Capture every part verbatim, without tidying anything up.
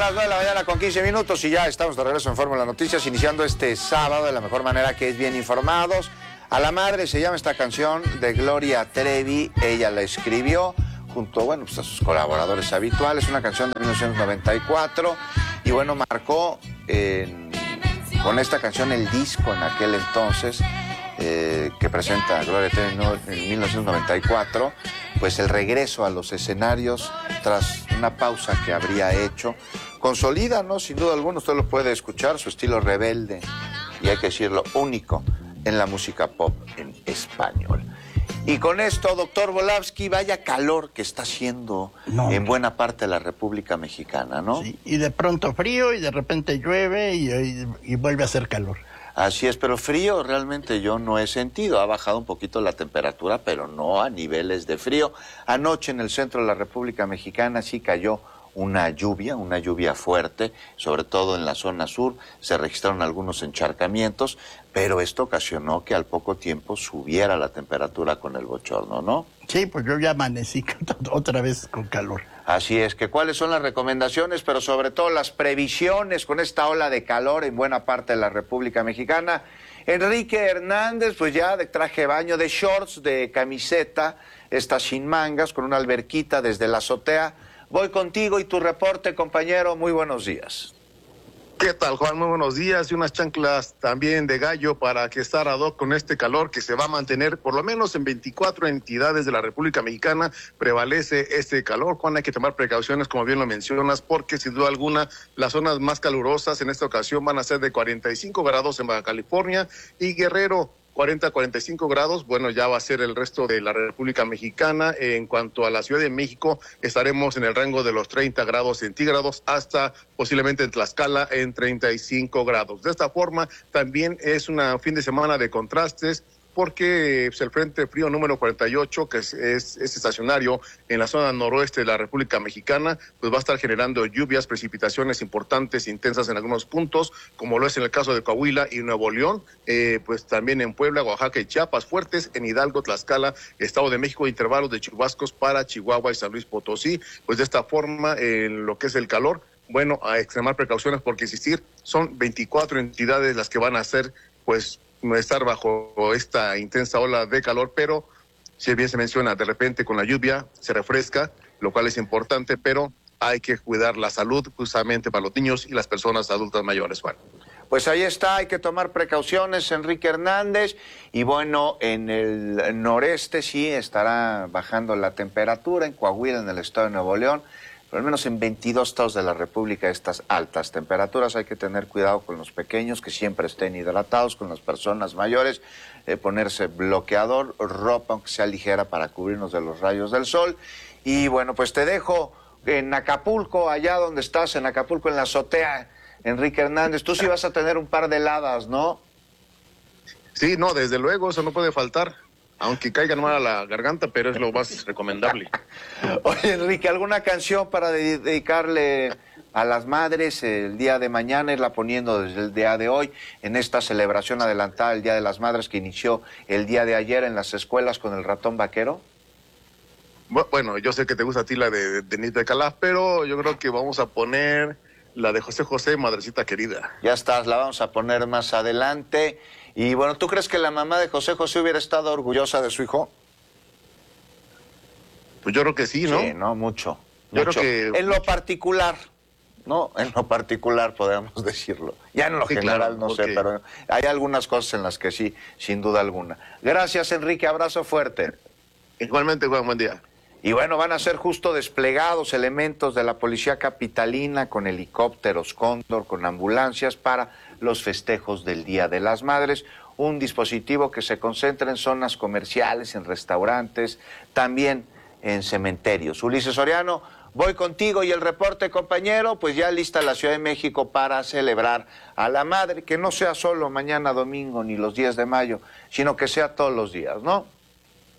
las nueve de la mañana con quince minutos y ya estamos de regreso en Fórmula Noticias, iniciando este sábado de la mejor manera, que es bien informados. A la madre se llama esta canción de Gloria Trevi, ella la escribió junto, bueno, pues a sus colaboradores habituales, una canción de mil novecientos noventa y cuatro, y bueno, marcó eh, con esta canción el disco en aquel entonces, eh, que presenta Gloria Trevi en mil novecientos noventa y cuatro, pues el regreso a los escenarios tras una pausa que habría hecho. Consolida, ¿no? Sin duda alguna, usted lo puede escuchar, su estilo rebelde, y hay que decirlo, único en la música pop en español. Y con esto, doctor Volavsky, vaya calor que está haciendo no, en buena parte de la República Mexicana, ¿no? Sí, y de pronto frío, y de repente llueve, y, y, y vuelve a hacer calor. Así es, pero frío realmente yo no he sentido. Ha bajado un poquito la temperatura, pero no a niveles de frío. Anoche en el centro de la República Mexicana sí cayó una lluvia, una lluvia fuerte, sobre todo en la zona sur. Se registraron algunos encharcamientos, pero esto ocasionó que al poco tiempo subiera la temperatura con el bochorno, ¿no? Sí, pues yo ya amanecí otra vez con calor. Así es, que cuáles son las recomendaciones, pero sobre todo las previsiones con esta ola de calor en buena parte de la República Mexicana. Enrique Hernández, pues ya de traje de baño, de shorts, de camiseta, está sin mangas, con una alberquita desde la azotea. Voy contigo y tu reporte, compañero. Muy buenos días. ¿Qué tal, Juan? Muy buenos días. Y unas chanclas también de gallo para que estar ad hoc con este calor que se va a mantener por lo menos en veinticuatro entidades de la República Mexicana. Prevalece este calor, Juan. Hay que tomar precauciones, como bien lo mencionas, porque sin duda alguna las zonas más calurosas en esta ocasión van a ser de cuarenta y cinco grados en Baja California y Guerrero. cuarenta a cuarenta y cinco grados, bueno, ya va a ser el resto de la República Mexicana. En cuanto a la Ciudad de México, estaremos en el rango de los treinta grados centígrados hasta posiblemente en Tlaxcala en treinta y cinco grados. De esta forma, también es un fin de semana de contrastes, porque pues, el Frente Frío número cuarenta y ocho, que es, es, es estacionario en la zona noroeste de la República Mexicana, pues va a estar generando lluvias, precipitaciones importantes, intensas en algunos puntos, como lo es en el caso de Coahuila y Nuevo León, eh, pues también en Puebla, Oaxaca y Chiapas, fuertes en Hidalgo, Tlaxcala, Estado de México, intervalos de chubascos para Chihuahua y San Luis Potosí. Pues de esta forma, en lo que es el calor, bueno, a extremar precauciones porque insistir, son veinticuatro entidades las que van a ser, pues, estar bajo esta intensa ola de calor, pero si bien se menciona, de repente con la lluvia se refresca, lo cual es importante, pero hay que cuidar la salud justamente para los niños y las personas adultas mayores, Juan. Pues ahí está, hay que tomar precauciones, Enrique Hernández, y bueno, en el noreste sí estará bajando la temperatura, en Coahuila, en el estado de Nuevo León, pero al menos en veintidós estados de la República estas altas temperaturas. Hay que tener cuidado con los pequeños, que siempre estén hidratados, con las personas mayores, eh, ponerse bloqueador, ropa aunque sea ligera para cubrirnos de los rayos del sol. Y bueno, pues te dejo en Acapulco, allá donde estás, en Acapulco, en la azotea, Enrique Hernández. Tú sí vas a tener un par de heladas, ¿no? Sí, no, desde luego, eso no puede faltar. Aunque caigan mal a la garganta, pero es lo más recomendable. Oye, Enrique, ¿alguna canción para de- dedicarle a las madres el día de mañana, irla poniendo desde el día de hoy, en esta celebración adelantada del Día de las Madres que inició el día de ayer en las escuelas con el ratón vaquero? Bueno, yo sé que te gusta a ti la de Denise de Calaf, pero yo creo que vamos a poner la de José José, Madrecita Querida. Ya estás, la vamos a poner más adelante. Y bueno, ¿tú crees que la mamá de José José hubiera estado orgullosa de su hijo? Pues yo creo que sí, ¿no? Sí, no, mucho. Yo mucho. creo que... En lo particular, ¿no? En lo particular podemos decirlo. Ya en lo Sí, general claro, no porque... sé, pero hay algunas cosas en las que sí, sin duda alguna. Gracias, Enrique, abrazo fuerte. Igualmente, Juan, buen día. Y bueno, van a ser justo desplegados elementos de la policía capitalina con helicópteros Cóndor, con ambulancias para los festejos del Día de las Madres. Un dispositivo que se concentra en zonas comerciales, en restaurantes, también en cementerios. Ulises Soriano, voy contigo y el reporte, compañero, pues ya lista la Ciudad de México para celebrar a la madre, que no sea solo mañana domingo ni los diez de mayo, sino que sea todos los días, ¿no?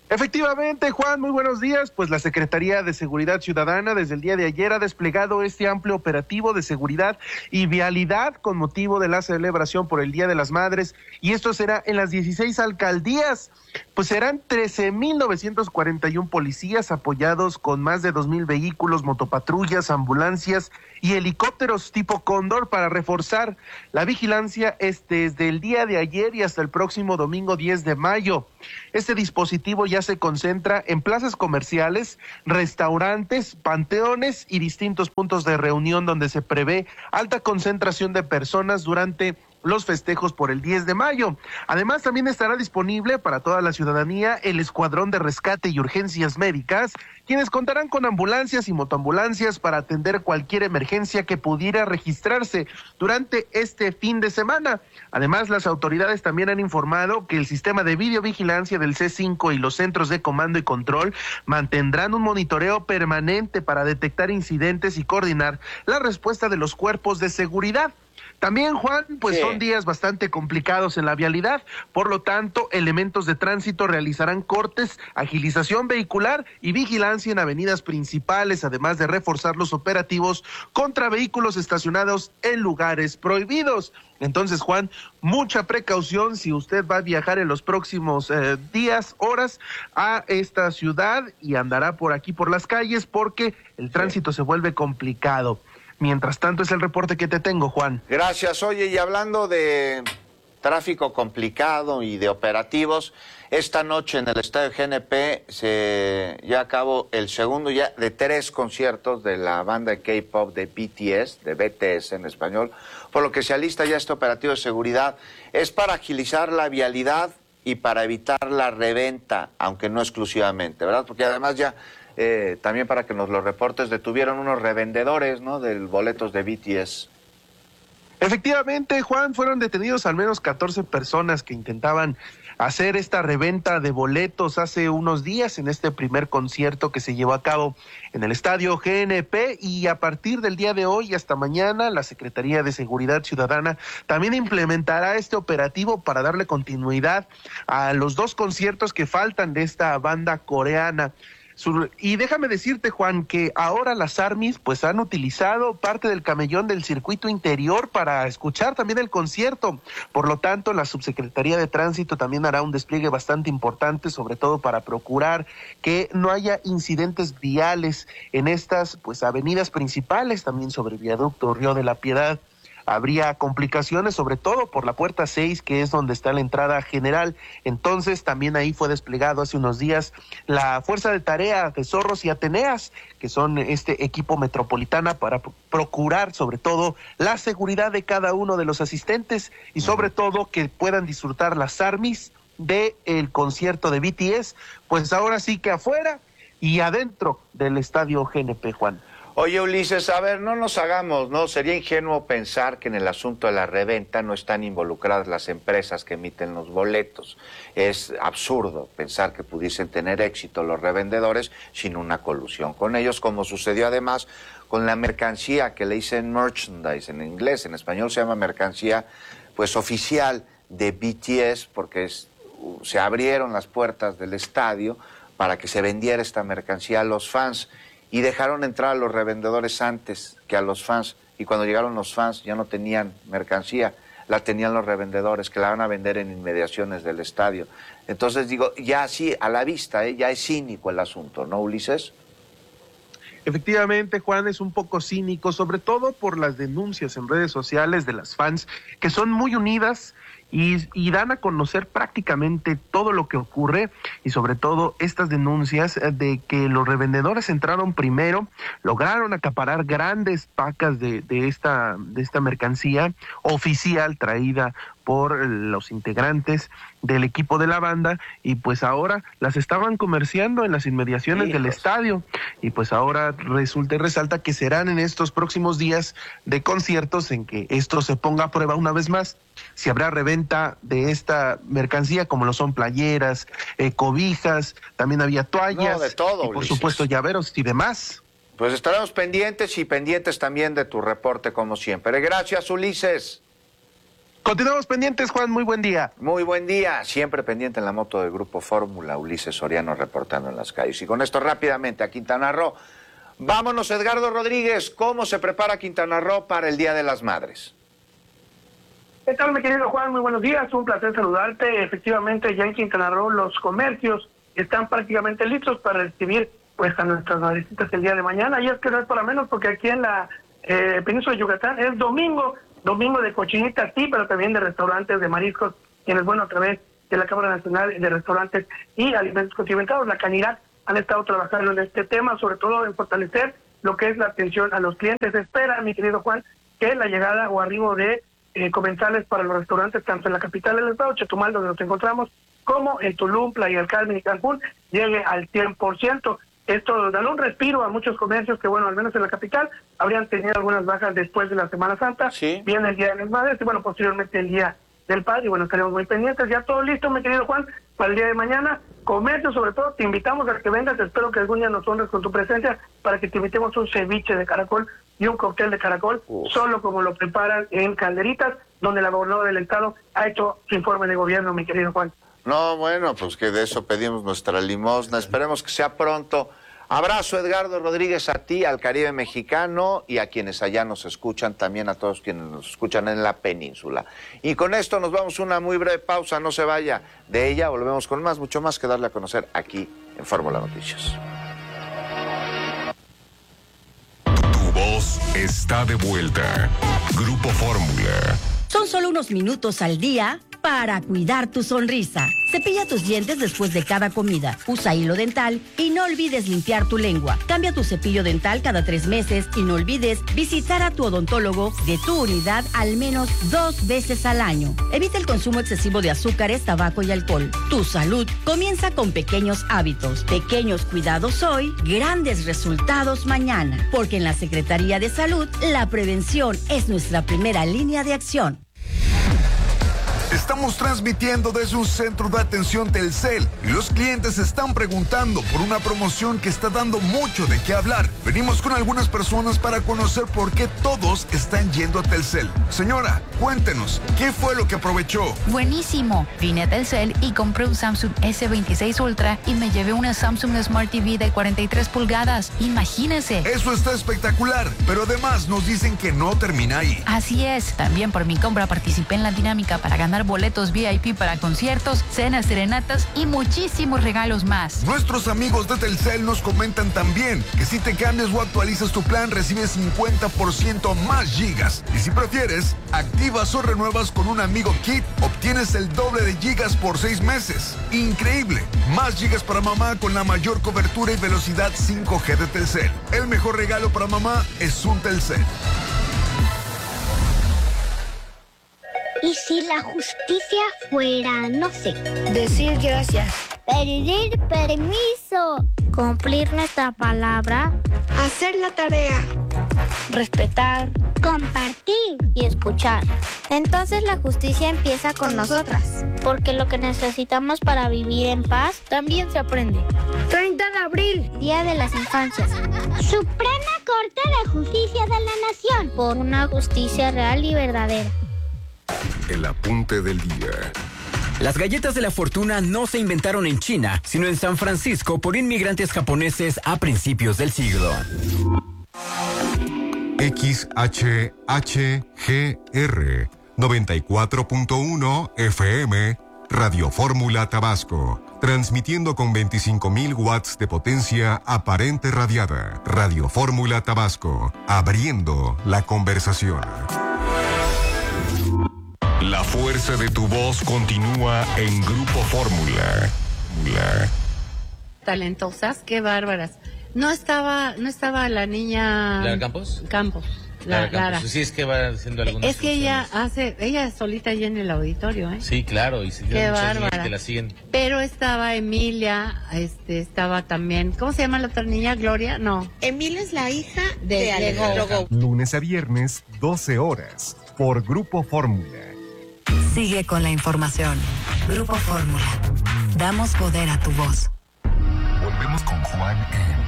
Efectivamente, Juan, muy buenos días. Pues la Secretaría de Seguridad Ciudadana desde el día de ayer ha desplegado este amplio operativo de seguridad y vialidad con motivo de la celebración por el Día de las Madres, y esto será en las dieciséis alcaldías. Pues serán trece mil novecientos cuarenta y uno policías apoyados con más de dos mil vehículos, motopatrullas, ambulancias y helicópteros tipo Cóndor para reforzar la vigilancia es desde el día de ayer y hasta el próximo domingo diez de mayo. Este dispositivo ya se concentra en plazas comerciales, restaurantes, panteones y distintos puntos de reunión donde se prevé alta concentración de personas durante los festejos por el diez de mayo. Además, también estará disponible para toda la ciudadanía el Escuadrón de Rescate y Urgencias Médicas, quienes contarán con ambulancias y motoambulancias para atender cualquier emergencia que pudiera registrarse durante este fin de semana. Además, las autoridades también han informado que el sistema de videovigilancia del C cinco y los centros de comando y control mantendrán un monitoreo permanente para detectar incidentes y coordinar la respuesta de los cuerpos de seguridad. También, Juan, pues sí, son días bastante complicados en la vialidad, por lo tanto, elementos de tránsito realizarán cortes, agilización vehicular y vigilancia en avenidas principales, además de reforzar los operativos contra vehículos estacionados en lugares prohibidos. Entonces, Juan, mucha precaución si usted va a viajar en los próximos eh, días, horas a esta ciudad y andará por aquí por las calles porque el tránsito sí se vuelve complicado. Mientras tanto, es el reporte que te tengo, Juan. Gracias. Oye, y hablando de tráfico complicado y de operativos, esta noche en el estadio G N P se lleva a cabo el segundo ya de tres conciertos de la banda de K-pop de B T S, de B T S en español, por lo que se alista ya este operativo de seguridad. Es para agilizar la vialidad y para evitar la reventa, aunque no exclusivamente, ¿verdad? Porque además ya... Eh, también para que nos lo reportes, detuvieron unos revendedores, ¿no?, de boletos de B T S. Efectivamente, Juan, fueron detenidos al menos catorce personas que intentaban hacer esta reventa de boletos hace unos días en este primer concierto que se llevó a cabo en el estadio G N P, y a partir del día de hoy hasta mañana la Secretaría de Seguridad Ciudadana también implementará este operativo para darle continuidad a los dos conciertos que faltan de esta banda coreana. Y déjame decirte, Juan, que ahora las ARMYs pues han utilizado parte del camellón del circuito interior para escuchar también el concierto. Por lo tanto, la Subsecretaría de Tránsito también hará un despliegue bastante importante, sobre todo para procurar que no haya incidentes viales en estas pues avenidas principales, también sobre el viaducto Río de la Piedad. Habría complicaciones, sobre todo por la puerta seis, que es donde está la entrada general. Entonces, también ahí fue desplegado hace unos días la Fuerza de Tarea de Zorros y Ateneas, que son este equipo metropolitana para procurar, sobre todo, la seguridad de cada uno de los asistentes y, sobre todo, que puedan disfrutar las ARMYs del concierto de B T S, pues ahora sí que afuera y adentro del estadio G N P, Juan. Oye, Ulises, a ver, no nos hagamos, ¿no? Sería ingenuo pensar que en el asunto de la reventa no están involucradas las empresas que emiten los boletos. Es absurdo pensar que pudiesen tener éxito los revendedores sin una colusión con ellos, como sucedió además con la mercancía que le dicen merchandise en inglés, en español se llama mercancía, pues oficial de B T S, porque es, se abrieron las puertas del estadio para que se vendiera esta mercancía a los fans. Y dejaron entrar a los revendedores antes que a los fans. Y cuando llegaron los fans ya no tenían mercancía, la tenían los revendedores, que la van a vender en inmediaciones del estadio. Entonces digo, ya así a la vista, ¿eh? Ya es cínico el asunto, ¿no, Ulises? Efectivamente, Juan, es un poco cínico, sobre todo por las denuncias en redes sociales de las fans, que son muy unidas y, y dan a conocer prácticamente todo lo que ocurre, y sobre todo estas denuncias de que los revendedores entraron primero, lograron acaparar grandes pacas de, de esta de esta mercancía oficial traída por los integrantes del equipo de la banda, y pues ahora las estaban comerciando en las inmediaciones sí, del pues. estadio, y pues ahora resulta y resalta que serán en estos próximos días de conciertos en que esto se ponga a prueba una vez más, si habrá reventa de esta mercancía, como lo son playeras, eh, cobijas, también había toallas, no, de todo, y por Ulises. supuesto llaveros y demás. Pues estaremos pendientes y pendientes también de tu reporte como siempre. Gracias, Ulises. Continuamos pendientes, Juan, muy buen día. Muy buen día, siempre pendiente en la moto del Grupo Fórmula, Ulises Soriano reportando en las calles. Y con esto rápidamente a Quintana Roo. Vámonos, Edgardo Rodríguez, ¿cómo se prepara Quintana Roo para el Día de las Madres? ¿Qué tal, mi querido Juan? Muy buenos días, un placer saludarte. Efectivamente, ya en Quintana Roo los comercios están prácticamente listos para recibir pues a nuestras madrecitas el día de mañana. Y es que no es para menos, porque aquí en la eh, península de Yucatán es domingo, domingo de cochinitas, sí, pero también de restaurantes de mariscos, quienes, bueno, a través de la Cámara Nacional de Restaurantes y Alimentos Condimentados, la CANIRAC, han estado trabajando en este tema, sobre todo en fortalecer lo que es la atención a los clientes. Se espera, mi querido Juan, que la llegada o arribo de eh, comensales para los restaurantes, tanto en la capital del estado, Chetumal, donde nos encontramos, como en Tulum, Playa del Carmen y Cancún, llegue al cien por ciento. Esto da un respiro a muchos comercios que, bueno, al menos en la capital, habrían tenido algunas bajas después de la Semana Santa. Sí. Viene el Día de las Madres y, bueno, posteriormente el Día del Padre. Y, bueno, estaremos muy pendientes. Ya todo listo, mi querido Juan, para el día de mañana. Comercio, sobre todo, te invitamos a que vengas. Espero que algún día nos honres con tu presencia para que te invitemos un ceviche de caracol y un cóctel de caracol, Uf. solo como lo preparan en Calderitas, donde la gobernadora del estado ha hecho su informe de gobierno, mi querido Juan. No, bueno, pues que de eso pedimos nuestra limosna. Esperemos que sea pronto. Abrazo, Edgardo Rodríguez, a ti, al Caribe mexicano y a quienes allá nos escuchan, también a todos quienes nos escuchan en la península. Y con esto nos vamos a una muy breve pausa, no se vaya. De ella volvemos con más, mucho más que darle a conocer aquí en Fórmula Noticias. Tu voz está de vuelta. Grupo Fórmula. Son solo unos minutos al día para cuidar tu sonrisa. Cepilla tus dientes después de cada comida. Usa hilo dental y no olvides limpiar tu lengua. Cambia tu cepillo dental cada tres meses y no olvides visitar a tu odontólogo de tu unidad al menos dos veces al año. Evita el consumo excesivo de azúcares, tabaco y alcohol. Tu salud comienza con pequeños hábitos. Pequeños cuidados hoy, grandes resultados mañana. Porque en la Secretaría de Salud, la prevención es nuestra primera línea de acción. Estamos transmitiendo desde un centro de atención Telcel y los clientes están preguntando por una promoción que está dando mucho de qué hablar. Venimos con algunas personas para conocer por qué todos están yendo a Telcel. Señora, cuéntenos, ¿qué fue lo que aprovechó? Buenísimo. Vine a Telcel y compré un Samsung ese veintiséis Ultra y me llevé una Samsung Smart T V de cuarenta y tres pulgadas. Imagínese. Eso está espectacular, pero además nos dicen que no termina ahí. Así es. También por mi compra participé en la dinámica para ganar boletos V I P para conciertos, cenas, serenatas y muchísimos regalos más. Nuestros amigos de Telcel nos comentan también que si te cambias o actualizas tu plan recibes cincuenta por ciento más gigas. Y si prefieres, activas o renuevas con un amigo Kit, obtienes el doble de gigas por seis meses. Increíble. Más gigas para mamá con la mayor cobertura y velocidad cinco G de Telcel. El mejor regalo para mamá es un Telcel. ¿Y si la justicia fuera, no sé, decir gracias, pedir permiso, cumplir nuestra palabra, hacer la tarea, respetar, compartir y escuchar? Entonces la justicia empieza con, con nosotras, nosotras, porque lo que necesitamos para vivir en paz también se aprende. treinta de abril, Día de las Infancias. Suprema Corte de Justicia de la Nación, por una justicia real y verdadera. El apunte del día. Las galletas de la fortuna no se inventaron en China, sino en San Francisco por inmigrantes japoneses a principios del siglo. X H H G R noventa y cuatro punto uno F M Radio Fórmula Tabasco, transmitiendo con veinticinco mil watts de potencia aparente radiada. Radio Fórmula Tabasco, abriendo la conversación. La fuerza de tu voz continúa en Grupo Fórmula. Talentosas, qué bárbaras. No estaba, no estaba la niña. ¿Lara Campos? Campos. La, Lara Campos. Lara. Sí, es que va haciendo algunas. Es que ella hace, ella solita allá en el auditorio, ¿eh? Sí, claro, y si qué bárbara. Que la siguen. Pero estaba Emilia, este, estaba también, ¿cómo se llama la otra niña? Gloria, no. Emilia es la hija de, de Alejandro. Lunes a viernes, doce horas, por Grupo Fórmula. Sigue con la información. Grupo Fórmula. Damos poder a tu voz. Volvemos con Juan en